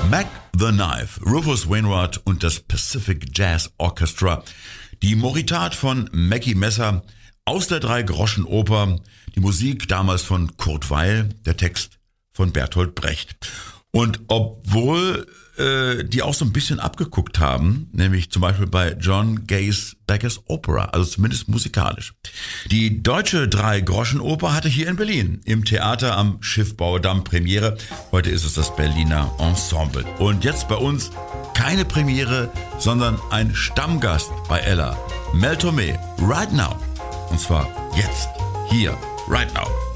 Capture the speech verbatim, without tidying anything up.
Mac the Knife, Rufus Wainwright und das Pacific Jazz Orchestra. Die Moritat von Mackie Messer aus der Drei-Groschen-Oper. Die Musik damals von Kurt Weill, der Text von Bertolt Brecht. Und obwohl äh, die auch so ein bisschen abgeguckt haben, nämlich zum Beispiel bei John Gay's Becker's Opera, also zumindest musikalisch. Die deutsche Drei-Groschen-Oper hatte hier in Berlin im Theater am Schiffbauerdamm Premiere. Heute ist es das Berliner Ensemble. Und jetzt bei uns keine Premiere, sondern ein Stammgast bei Ella. Mel Tormé, Right Now. Und zwar jetzt, hier, right now.